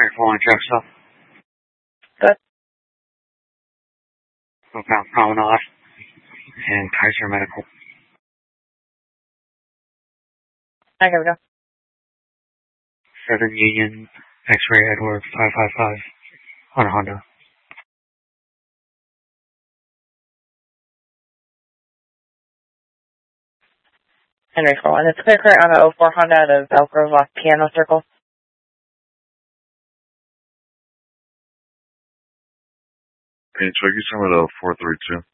Alright, full on check stuff. Good. Southbound Promenade and Kaiser Medical. Hi, here we go. 7 Union, X-Ray Edward 555 on a Honda. Henry 41. It's clear on a 04 Honda out of Elk Grove off Piano Circle. Can you check you some of the 432?